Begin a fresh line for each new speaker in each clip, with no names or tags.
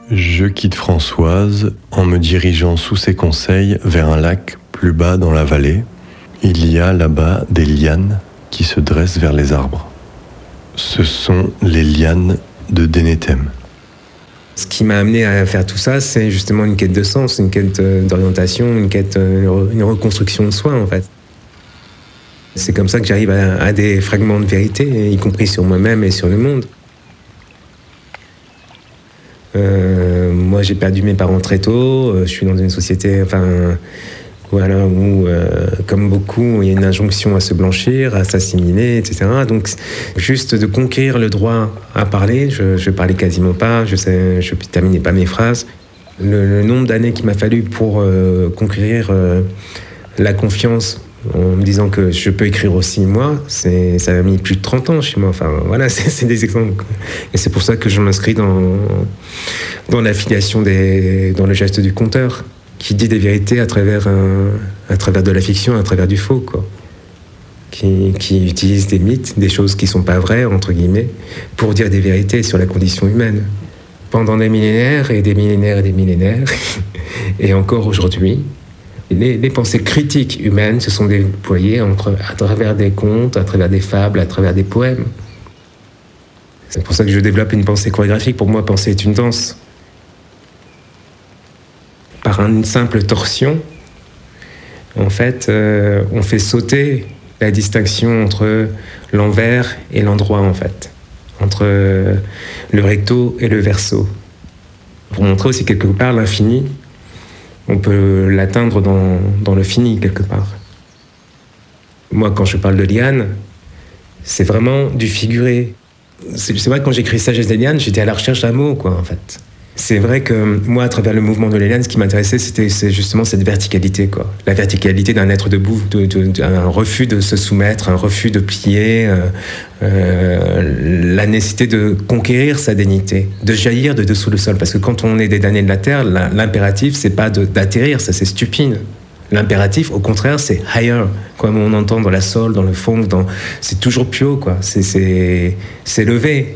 Je quitte Françoise en me dirigeant sous ses conseils vers un lac plus bas dans la vallée. Il y a là-bas des lianes qui se dressent vers les arbres. Ce sont les lianes de Denethème.
Ce qui m'a amené à faire tout ça, c'est justement une quête de sens, une quête d'orientation, une reconstruction de soi en fait. C'est comme ça que j'arrive à des fragments de vérité, y compris sur moi-même et sur le monde. Moi, j'ai perdu mes parents très tôt. Je suis dans une société, où, comme beaucoup, il y a une injonction à se blanchir, à s'assimiler, etc. Donc, juste de conquérir le droit à parler, je parlais quasiment pas, je terminais pas mes phrases. Le nombre d'années qu'il m'a fallu pour conquérir la confiance, en me disant que je peux écrire aussi moi, ça a mis plus de 30 ans chez moi. Enfin, voilà, c'est des exemples. Et c'est pour ça que je m'inscris dans l'affiliation dans le geste du conteur, qui dit des vérités à travers de la fiction, à travers du faux, quoi. Qui utilise des mythes, des choses qui sont pas vraies, entre guillemets, pour dire des vérités sur la condition humaine. Pendant des millénaires et des millénaires et des millénaires, et encore aujourd'hui, les pensées critiques humaines se sont déployées à travers des contes, à travers des fables, à travers des poèmes. C'est pour ça que je développe une pensée chorégraphique. Pour moi, penser est une danse. Par une simple torsion, en fait, on fait sauter la distinction entre l'envers et l'endroit, en fait, entre le recto et le verso. Pour montrer aussi quelque part l'infini, on peut l'atteindre dans le fini, quelque part. Moi, quand je parle de liane, c'est vraiment du figuré. C'est vrai que quand j'écris Sagesse des lianes, j'étais à la recherche d'un mot, quoi, en fait. C'est vrai que moi, à travers le mouvement de lianes, ce qui m'intéressait, c'est justement cette verticalité, quoi. La verticalité d'un être debout, un refus de se soumettre, un refus de plier, la nécessité de conquérir sa dignité, de jaillir de dessous le sol. Parce que quand on est des damnés de la terre, l'impératif, c'est pas d'atterrir, ça c'est stupide. L'impératif, au contraire, c'est higher, comme on entend dans la soul, dans le funk, c'est toujours plus haut, quoi. C'est levé.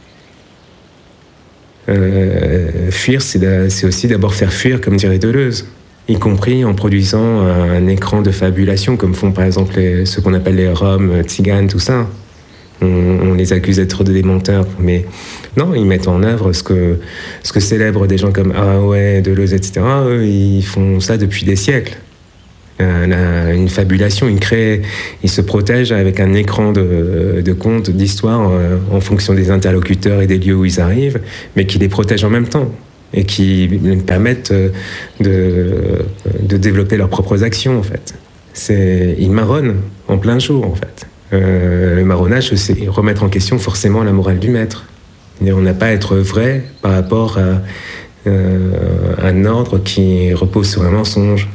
Fuir, c'est aussi d'abord faire fuir, comme dirait Deleuze, y compris en produisant un écran de fabulation, comme font par exemple ceux qu'on appelle les Roms, Tziganes, tout ça. On les accuse d'être des menteurs, mais non, ils mettent en œuvre ce que célèbrent des gens comme Deleuze, etc. Eux, ils font ça depuis des siècles. Une fabulation, ils se protègent avec un écran de contes, d'histoires en fonction des interlocuteurs et des lieux où ils arrivent, mais qui les protègent en même temps et qui leur permettent de développer leurs propres actions, en fait. Ils marronnent en plein jour, en fait. Le marronnage, c'est remettre en question forcément la morale du maître. On n'a pas à être vrai par rapport à un ordre qui repose sur un mensonge.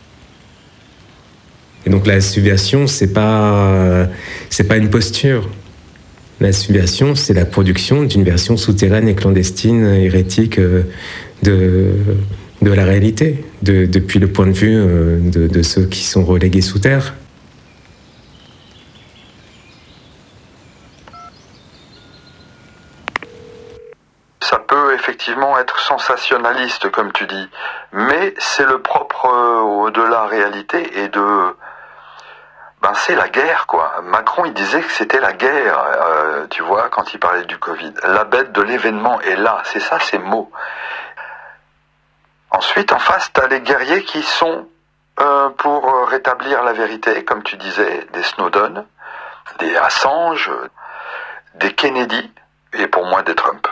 Et donc la subversion, c'est pas une posture. La subversion, c'est la production d'une version souterraine et clandestine, hérétique de la réalité, depuis le point de vue de ceux qui sont relégués sous terre.
Ça peut effectivement être sensationnaliste, comme tu dis, mais c'est le propre de la réalité et c'est la guerre, quoi. Macron, il disait que c'était la guerre, tu vois, quand il parlait du Covid. La bête de l'événement est là, c'est ça, ces mots. Ensuite, en face, t'as les guerriers qui sont pour rétablir la vérité, comme tu disais, des Snowden, des Assange, des Kennedy, et pour moi, des Trump.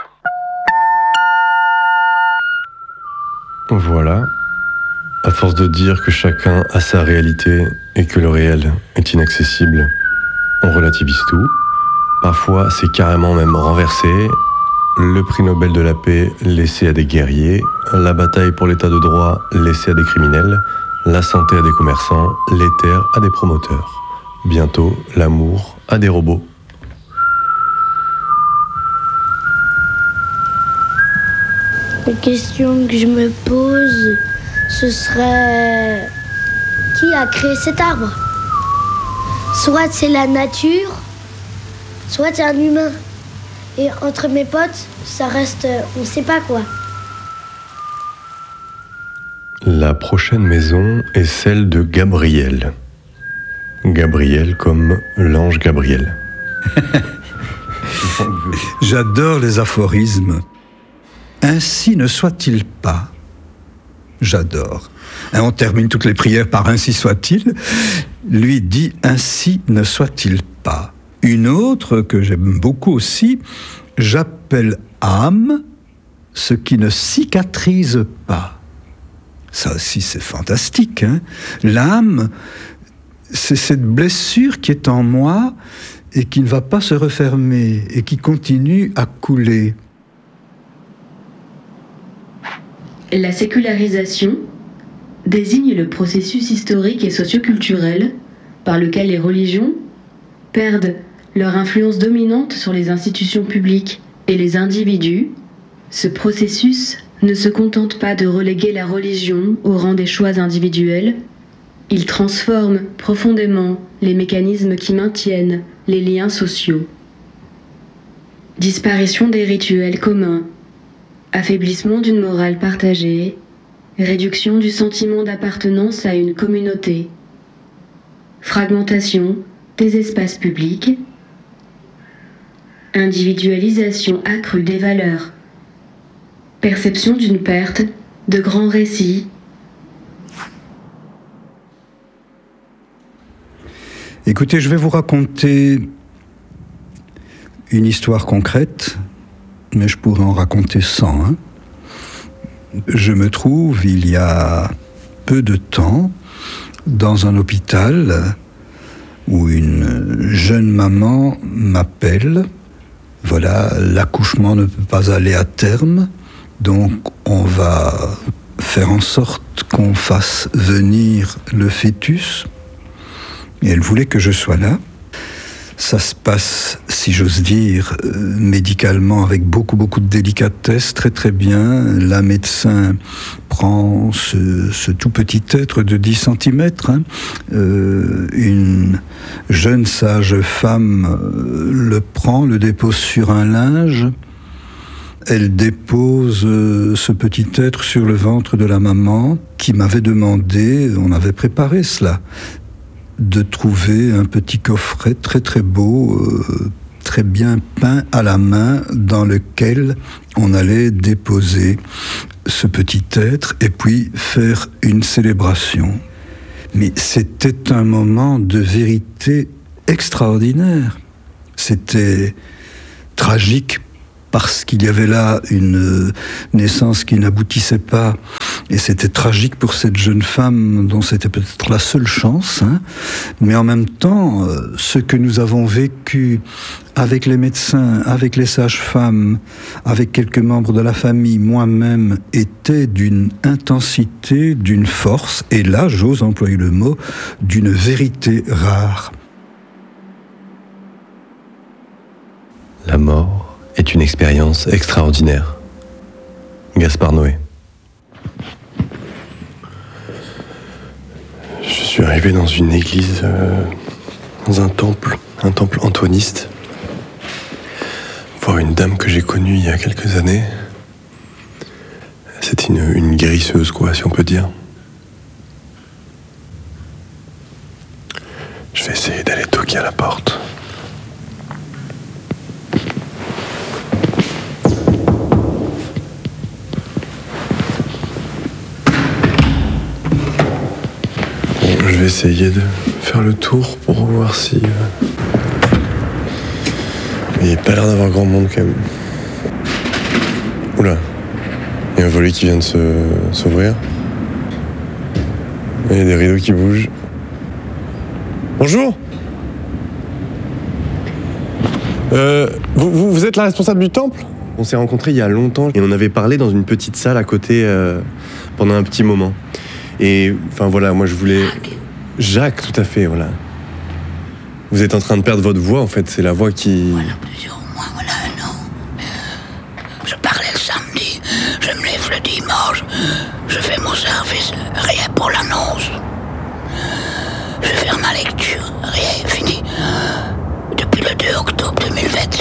Voilà. À force de dire que chacun a sa réalité et que le réel est inaccessible, on relativise tout. Parfois, c'est carrément même renversé. Le prix Nobel de la paix laissé à des guerriers, la bataille pour l'état de droit laissée à des criminels, la santé à des commerçants, les terres à des promoteurs. Bientôt, l'amour à des robots.
La question que je me pose, ce serait qui a créé cet arbre? Soit c'est la nature, soit c'est un humain. Et entre mes potes, ça reste, on sait pas quoi.
La prochaine maison est celle de Gabriel. Gabriel comme l'ange Gabriel.
J'adore les aphorismes. Ainsi ne soit-il pas. J'adore. On termine toutes les prières par ainsi soit-il. Lui dit ainsi ne soit-il pas. Une autre que j'aime beaucoup aussi, j'appelle âme ce qui ne cicatrise pas. Ça aussi c'est fantastique, hein. L'âme, c'est cette blessure qui est en moi et qui ne va pas se refermer et qui continue à couler.
La sécularisation désigne le processus historique et socioculturel par lequel les religions perdent leur influence dominante sur les institutions publiques et les individus. Ce processus ne se contente pas de reléguer la religion au rang des choix individuels, il transforme profondément les mécanismes qui maintiennent les liens sociaux. Disparition des rituels communs, affaiblissement d'une morale partagée, réduction du sentiment d'appartenance à une communauté, fragmentation des espaces publics, individualisation accrue des valeurs, perception d'une perte de grands récits.
Écoutez, je vais vous raconter une histoire concrète, mais je pourrais en raconter 100. Hein. Je me trouve, il y a peu de temps, dans un hôpital où une jeune maman m'appelle. Voilà, l'accouchement ne peut pas aller à terme, donc on va faire en sorte qu'on fasse venir le fœtus. Et elle voulait que je sois là. Ça se passe, si j'ose dire, médicalement avec beaucoup de délicatesse, très très bien. La médecin prend ce tout petit être de 10 cm. Hein. Une jeune sage femme le prend, le dépose sur un linge. Elle dépose ce petit être sur le ventre de la maman qui m'avait demandé, on avait préparé cela, de trouver un petit coffret très très beau, très bien peint à la main, dans lequel on allait déposer ce petit être et puis faire une célébration. Mais c'était un moment de vérité extraordinaire. C'était tragique parce qu'il y avait là une naissance qui n'aboutissait pas. Et c'était tragique pour cette jeune femme dont c'était peut-être la seule chance. Hein. Mais en même temps, ce que nous avons vécu avec les médecins, avec les sages-femmes, avec quelques membres de la famille, moi-même, était d'une intensité, d'une force, et là, j'ose employer le mot, d'une vérité rare.
La mort est une expérience extraordinaire. Gaspard Noé. Je suis arrivé dans une église, dans un temple antoiniste, voir une dame que j'ai connue il y a quelques années. C'était une guérisseuse, quoi, si on peut dire. Je vais essayer d'aller toquer à la porte. Je vais essayer de faire le tour pour voir si... Il n'y a pas l'air d'avoir grand monde quand même. Oula, il y a un volet qui vient de s'ouvrir. Il y a des rideaux qui bougent. Bonjour. Vous êtes la responsable du temple ? On s'est rencontrés il y a longtemps et on avait parlé dans une petite salle à côté pendant un petit moment. Et enfin voilà, moi je voulais... Jacques, tout à fait, voilà. Vous êtes en train de perdre votre voix, en fait, c'est la voix qui...
Voilà plusieurs mois, voilà un an. Je parlais le samedi, je me lève le dimanche, je fais mon service, rien pour l'annonce. Je vais faire ma lecture, rien, fini. Depuis le 2 octobre 2022.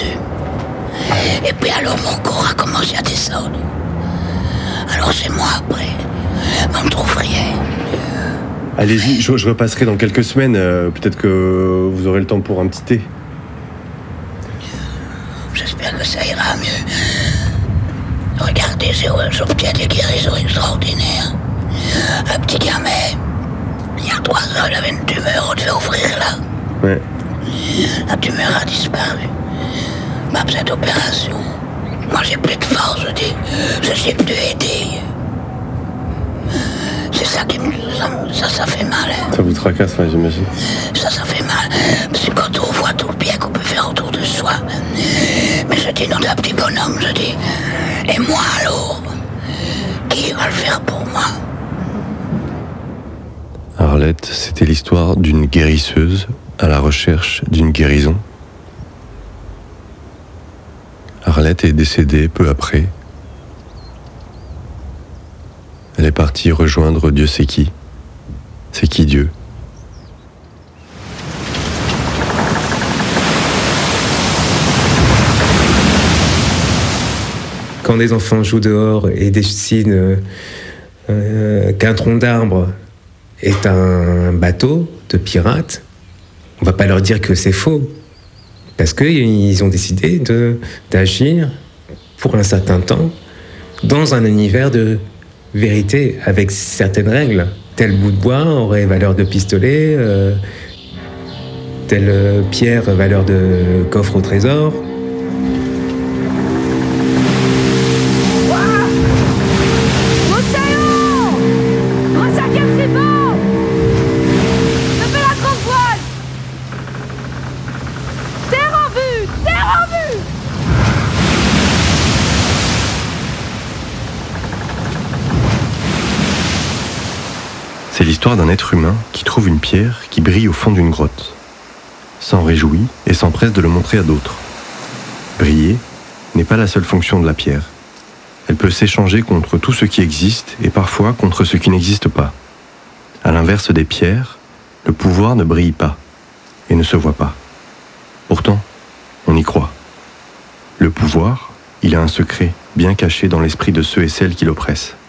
Et puis alors mon corps a commencé à descendre. Alors c'est moi après. vous me trouveriez.
Allez-y, je repasserai dans quelques semaines. Peut-être que vous aurez le temps pour un petit thé.
J'espère que ça ira mieux. Regardez, j'obtiens des guérisons extraordinaires. Un petit gamin, il y a 3 ans, il avait une tumeur, on devait ouvrir là.
Ouais.
La tumeur a disparu. Pas besoin d'opération. Moi, j'ai plus de force, je sais plus aider. C'est ça qui me... Ça fait mal. Hein.
Ça vous tracasse, ouais, j'imagine.
Ça fait mal. Parce que quand on voit tout le bien qu'on peut faire autour de soi. Mais je dis non d'un petit bonhomme, je dis. Et moi alors, qui va le faire pour moi?
Arlette, c'était l'histoire d'une guérisseuse à la recherche d'une guérison. Arlette est décédée peu après. Elle est partie rejoindre Dieu sait qui. C'est qui Dieu?
Quand des enfants jouent dehors et décident qu'un tronc d'arbre est un bateau de pirates, on va pas leur dire que c'est faux. Parce qu'ils ont décidé d'agir pour un certain temps dans un univers de vérité avec certaines règles. Tel bout de bois aurait valeur de pistolet, telle pierre valeur de coffre au trésor.
C'est l'histoire d'un être humain qui trouve une pierre qui brille au fond d'une grotte, s'en réjouit et s'empresse de le montrer à d'autres. Briller n'est pas la seule fonction de la pierre. Elle peut s'échanger contre tout ce qui existe et parfois contre ce qui n'existe pas. À l'inverse des pierres, le pouvoir ne brille pas et ne se voit pas. Pourtant, on y croit. Le pouvoir, il a un secret bien caché dans l'esprit de ceux et celles qui l'oppressent.